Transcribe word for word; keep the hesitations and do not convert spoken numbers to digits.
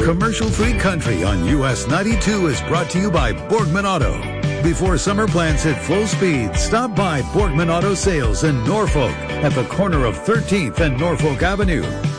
Commercial-free country on U S ninety-two is brought to you by Borgman Auto. Before summer plans hit full speed, stop by Borgman Auto Sales in Norfolk at the corner of thirteenth and Norfolk Avenue.